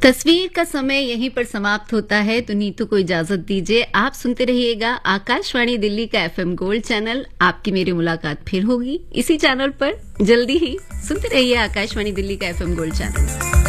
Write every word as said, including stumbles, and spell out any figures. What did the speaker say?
तस्वीर का समय यहीं पर समाप्त होता है, तो नीतू को इजाजत दीजिए। आप सुनते रहिएगा आकाशवाणी दिल्ली का एफएम गोल्ड चैनल। आपकी मेरी मुलाकात फिर होगी इसी चैनल पर जल्दी ही। सुनते रहिए आकाशवाणी दिल्ली का एफएम गोल्ड चैनल।